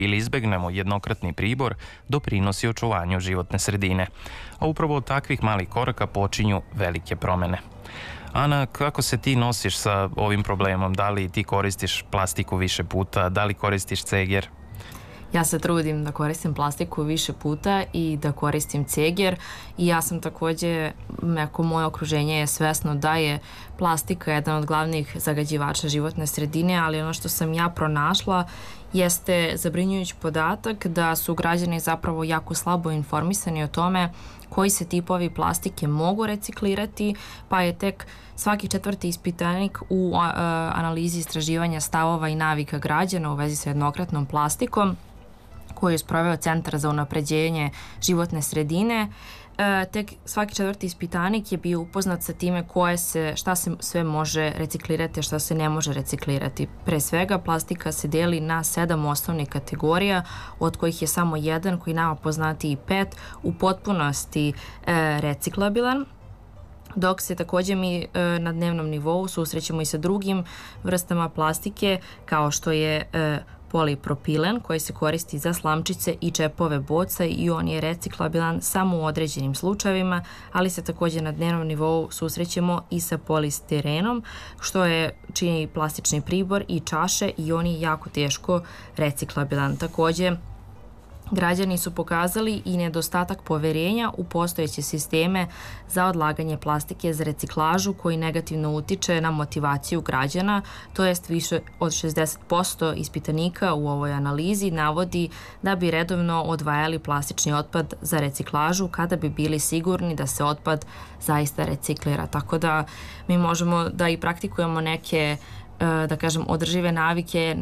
ili izbegnemo jednokratni pribor doprinosi očuvanju životne sredine. A upravo od takvih malih koraka počinju velike promene. Ana, kako se ti nosiš sa ovim problemom? Da li ti koristiš plastiku više puta? Da li koristiš ceger? Ja se trudim da koristim plastiku više puta i da koristim ceger i ja sam takođe, moje okruženje je svesno da je plastika jedan od glavnih zagađivača životne sredine, ali ono što sam ja pronašla jeste zabrinjujući podatak da su građani zapravo jako slabo informisani o tome koji se tipovi plastike mogu reciklirati, pa je tek svaki 4. ispitanik u analizi istraživanja stavova i navika građana u vezi sa jednokratnom plastikom koju je sproveo Centar za unapređenje životne sredine, tek svaki 4. ispitanik je bio upoznat sa time šta se sve može reciklirati, a šta se ne može reciklirati. Pre svega, plastika se deli na 7 osnovnih kategorija, od kojih je samo jedan, koji nama poznatiji PET, u potpunosti reciklabilan, dok se takođe mi na dnevnom nivou susrećemo i sa drugim vrstama plastike, kao što je polipropilen, koji se koristi za slamčice i čepove boca i on je reciklabilan samo u određenim slučajevima, ali se takođe na dnevnom nivou susrećemo i sa polistirenom, što čini plastični pribor i čaše i on je jako teško reciklabilan. Takođe, građani su pokazali i nedostatak poverenja u postojeće sisteme za odlaganje plastike za reciklažu koji negativno utiče na motivaciju građana, to jest više od 60% ispitanika u ovoj analizi navodi da bi redovno odvajali plastični otpad za reciklažu kada bi bili sigurni da se otpad zaista reciklira. Tako da mi možemo da i praktikujemo neke, da kažem, održive navike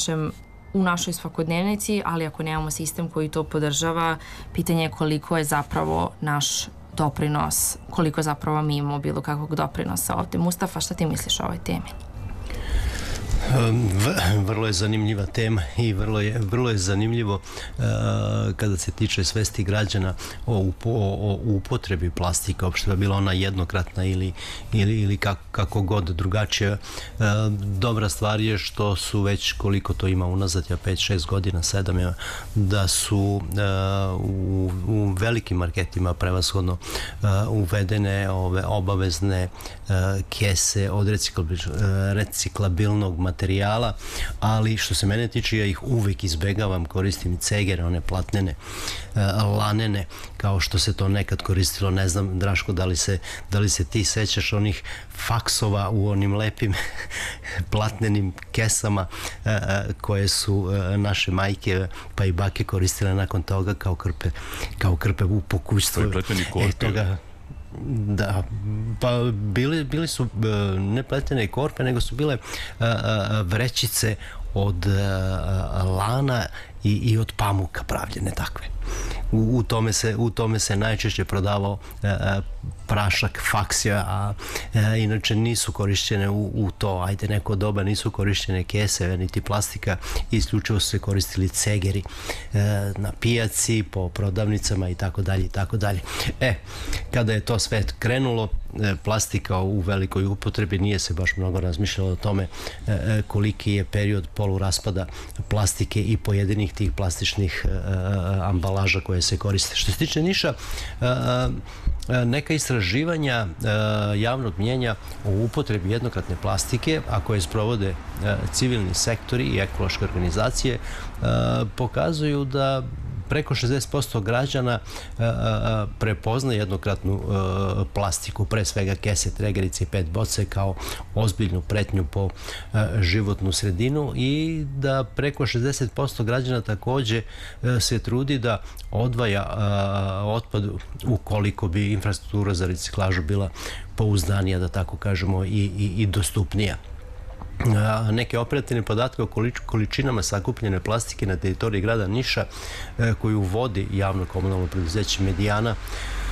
u našoj svakodnevnici, ali ako nemamo sistem koji to podržava, pitanje je koliko je zapravo naš doprinos, koliko zapravo mi imamo bilo kakvog doprinosa ovde. Mustafa, šta ti misliš o ovoj temi? Vrlo je zanimljiva tema i vrlo je zanimljivo kada se tiče svesti građana o upotrebi plastika, uopšte da bila ona jednokratna ili kako god drugačija. Dobra stvar je što su već, koliko to ima unazad, 5-6 godina, 7, da su u velikim marketima prevashodno uvedene ove obavezne kese od reciklabilnog materijala, ali što se mene tiče, ja ih uvek izbegavam, koristim cegere, one platnene, lanene, kao što se to nekad koristilo. Ne znam, Draško, da li se ti sećaš onih faksova u onim lepim platnenim kesama koje su naše majke pa i bake koristile nakon toga kao krpe u pokućstvu. Da, pa bili su ne pletene korpe, nego su bile vrećice od lana i od pamuka pravljene takve. U tome se najčešće prodavao prašak faksija, a inače nisu korišćene u to, ajde neko doba, nisu korišćene kese, niti plastika, isključivo su se koristili cegeri na pijaci, po prodavnicama i tako dalje i tako dalje. Kada je to sve krenulo, plastika u velikoj upotrebi, nije se baš mnogo razmišljalo o tome koliki je period poluraspada plastike i pojedinih tih plastičnih ambalaža koje se koriste. Što se tiče Niša, neka istraživanja javnog mnjenja o upotrebi jednokratne plastike, a koje sprovode civilni sektori i ekološke organizacije, pokazuju da preko 60% građana prepozna jednokratnu plastiku, pre svega kese, tregerice i PET boce, kao ozbiljnu pretnju po životnu sredinu i da preko 60% građana takođe se trudi da odvaja otpad ukoliko bi infrastruktura za reciklažu bila pouzdanija, da tako kažemo, i dostupnija. Neke operativne podatke o količinama sakupljene plastike na teritoriji grada Niša koju vodi javno komunalno preduzeće Medijana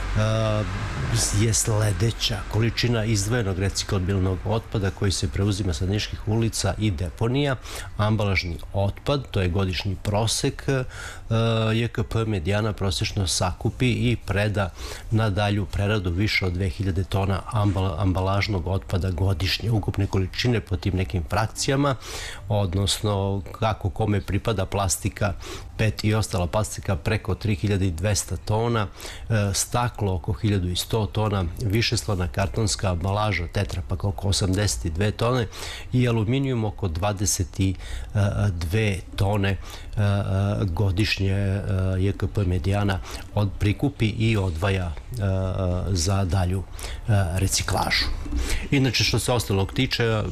je sledeća. Količina izdvojenog reciklabilnog otpada koji se preuzima sa niških ulica i deponija, ambalažni otpad, to je godišnji prosek, JKP Medijana prosečno sakupi i preda na dalju preradu više od 2000 tona ambalažnog otpada godišnje. Ukupne količine po tim nekim frakcijama, odnosno kako kome pripada plastika, PET i ostala plastika preko 3200 tona, staklo oko 1100 tona, višeslojna kartonska ambalaža tetrapak oko 82 tone i aluminijum oko 22 tone godišnje JKP Medijana prikupi i odvaja za dalju reciklažu. Inače, što se ostalog tiče,